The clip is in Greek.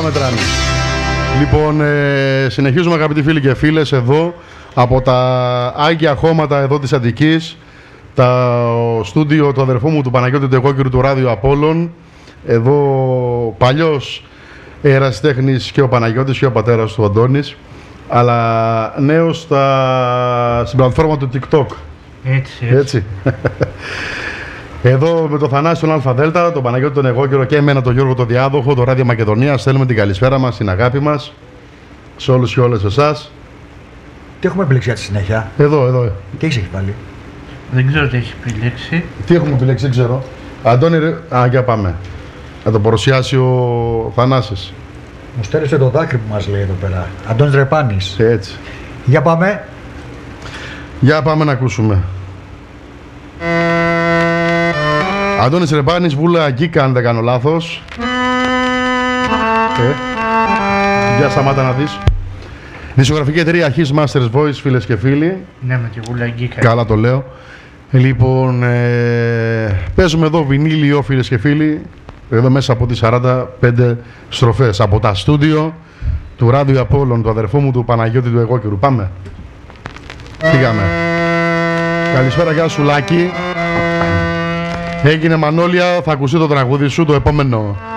μετράνε. Λοιπόν, συνεχίζουμε αγαπητοί φίλοι και φίλες εδώ από τα Άγια Χώματα εδώ της Αττικής, το στούντιο του αδερφού μου του Παναγιώτη του Εγώκυρου του Ράδιο Απόλλων. Εδώ παλιός ερασιτέχνης και ο Παναγιώτης και ο πατέρας του Αντώνης, αλλά νέος στην πλατφόρμα του TikTok. Έτσι. Εδώ με το Θανάση τον ΑΔ, τον Παναγιώτη τον Εγώκυρο και εμένα τον Γιώργο τον Διάδοχο, το Ράδιο Μακεδονία, στέλνουμε την καλησπέρα μας, την αγάπη μας σε όλους και όλες εσάς. Τι έχουμε επιλέξει για τη συνέχεια? Εδώ. Τι έχεις βάλει? Δεν ξέρω τι έχει επιλέξει. Τι έχουμε επιλέξει, δεν ξέρω. Αντώνη, για πάμε. Να το παρουσιάσει ο Θανάσης. Μου στέλνησε το δάκρυ που μας λέει εδώ πέρα. Αντώνης Ρεπάνης. Έτσι. Για πάμε. Για πάμε να ακούσουμε. Αντώνης Ρεπάνης, Βούλα Αγκίκα, αν δεν κάνω λάθος. Για σταμάτα να δεις. Δισογραφική εταιρεία His Masters Voice, φίλες και φίλοι. Ναι, με τη Βούλα Αγκίκα. Καλά το λέω. Λοιπόν, παίζουμε εδώ βινίλιο, φίλες και φίλοι, εδώ μέσα από τις 45 στροφές από τα στούντιο του Ράδιο Απόλλων, του αδερφού μου του Παναγιώτη του Εγώκυρου. Πάμε. Πήγαμε. Καλησπέρα, γεια σου Λάκη. Έγινε Μανώλια, θα ακουστεί το τραγούδι σου το επόμενο.